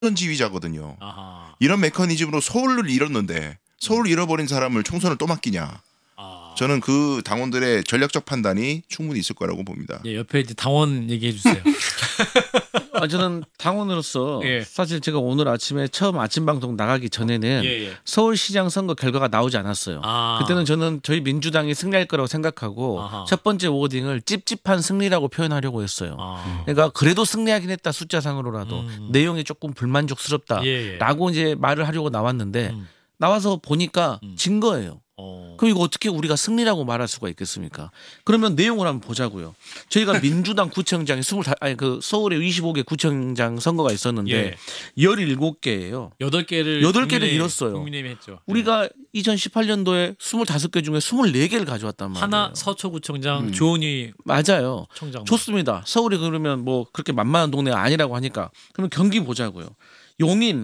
지휘자거든요. 아하. 이런 메커니즘으로 서울을 잃었는데 서울을 잃어버린 사람을 총선을 또 맡기냐. 저는 그 당원들의 전략적 판단이 충분히 있을 거라고 봅니다. 예, 옆에 이제 당원 얘기해 주세요. 저는 당원으로서 예. 사실 제가 오늘 아침에 처음 아침 방송 나가기 전에는 예. 서울시장 선거 결과가 나오지 않았어요. 그때는 저는 저희 민주당이 승리할 거라고 생각하고 아하. 첫 번째 워딩을 찝찝한 승리라고 표현하려고 했어요. 그러니까 그래도 승리하긴 했다 숫자상으로라도 내용이 조금 불만족스럽다라고 이제 말을 하려고 나왔는데 나와서 보니까 진 거예요. 그럼 이거 어떻게 우리가 승리라고 말할 수가 있겠습니까? 그러면 내용을 한번 보자고요. 저희가 민주당 구청장이 서울에 25개 구청장 선거가 있었는데 17개예요. 8개를 잃었어요. 국민의힘이 했죠. 우리가 2018년도에 25개 중에 24개를 가져왔단 말이에요. 하나 서초구청장 조은희 맞아요. 총장. 좋습니다. 서울이 그러면 뭐 그렇게 만만한 동네가 아니라고 하니까 그러면 경기 보자고요. 용인,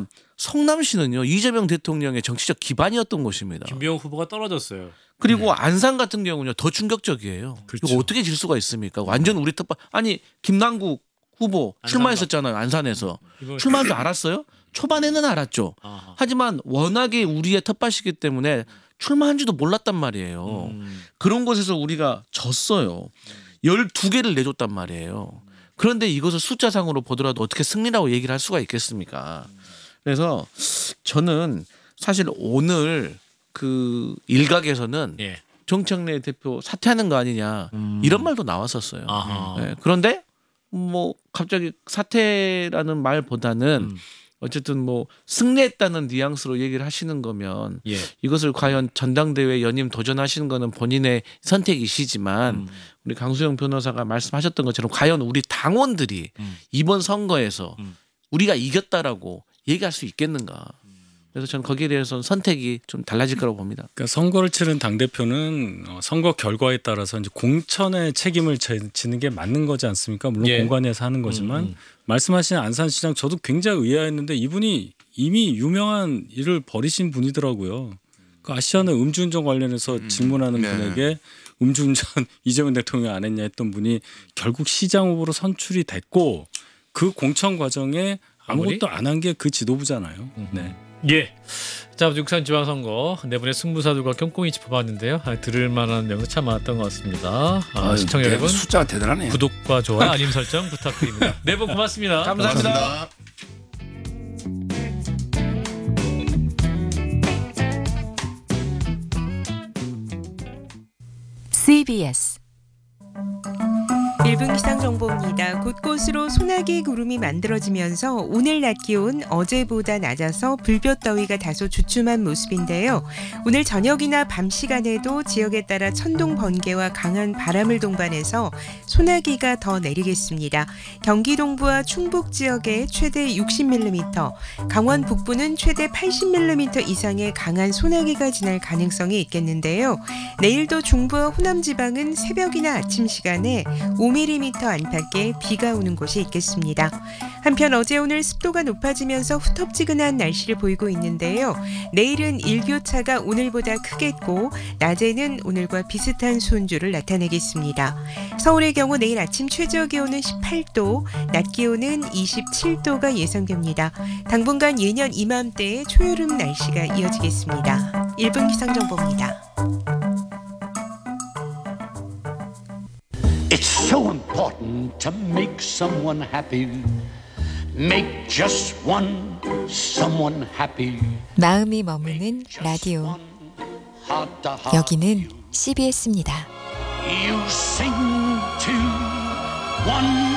성남시는요 이재명 대통령의 정치적 기반이었던 곳입니다. 김병욱 후보가 떨어졌어요. 그리고 안산 같은 경우는요 더 충격적이에요. 그렇죠. 이거 어떻게 질 수가 있습니까? 완전 우리 텃밭. 아니 김남국 후보 출마했었잖아요. 안산에서. 출마한 줄 알았어요? 초반에는 알았죠. 아하. 하지만 워낙에 우리의 텃밭이기 때문에 출마한 줄도 몰랐단 말이에요. 그런 곳에서 우리가 졌어요. 12개를 내줬단 말이에요. 그런데 이것을 숫자상으로 보더라도 어떻게 승리라고 얘기를 할 수가 있겠습니까? 그래서 저는 사실 오늘 그 일각에서는 예. 정청래 대표 사퇴하는 거 아니냐 이런 말도 나왔었어요. 네. 그런데 뭐 갑자기 사퇴라는 말보다는 어쨌든 뭐 승리했다는 뉘앙스로 얘기를 하시는 거면 예. 이것을 과연 전당대회 연임 도전하시는 거는 본인의 선택이시지만 우리 강수영 변호사가 말씀하셨던 것처럼 과연 우리 당원들이 이번 선거에서 우리가 이겼다라고 얘기할 수 있겠는가. 그래서 저는 거기에 대해서는 선택이 좀 달라질 거라고 봅니다. 그러니까 선거를 치른 당대표는 선거 결과에 따라서 이제 공천의 책임을 지는 게 맞는 거지 않습니까? 물론 예. 공관에서 하는 거지만 말씀하신 안산시장 저도 굉장히 의아했는데 이분이 이미 유명한 일을 벌이신 분이더라고요. 그 아시아나 음주운전 관련해서 질문하는 네. 분에게 음주운전 이재명 대통령이 안 했냐 했던 분이 결국 시장 후보로 선출이 됐고 그 공천 과정에 아무것도 안 한 게 그 지도부잖아요. 네. 예. 자, 육산 지방선거 네 분의 승부사들과 꼼꼼히 짚어봤는데요. 들을 만한 내용도 참 많았던 것 같습니다. 시청자 여러분 숫자가 대단하네요. 구독과 좋아요, 알림 설정 부탁드립니다. 네 분 고맙습니다. 감사합니다. CBS 1분 기상정보입니다. 곳곳으로 소나기 구름이 만들어지면서 오늘 낮 기온 어제보다 낮아서 불볕더위가 다소 주춤한 모습인데요. 오늘 저녁이나 밤 시간에도 지역에 따라 천둥 번개와 강한 바람을 동반해서 소나기가 더 내리겠습니다. 경기 동부와 충북 지역에 최대 60mm, 강원 북부는 최대 80mm 이상의 강한 소나기가 지날 가능성이 있겠는데요. 내일도 중부와 호남 지방은 새벽이나 아침 시간에 5mm 안팎의 비가 오는 곳이 있겠습니다. 한편 어제 오늘 습도가 높아지면서 후텁지근한 날씨를 보이고 있는데요. 내일은 일교차가 오늘보다 크겠고 낮에는 오늘과 비슷한 수온주를 나타내겠습니다. 서울의 경우 내일 아침 최저 기온은 18도, 낮 기온은 27도가 예상됩니다. 당분간 예년 이맘때의 초여름 날씨가 이어지겠습니다. 1분 기상정보입니다. It's so important to make someone happy. Make just one someone happy. 마음이 머무는 라디오 Heart to heart. 여기는 CBS입니다. You sing to one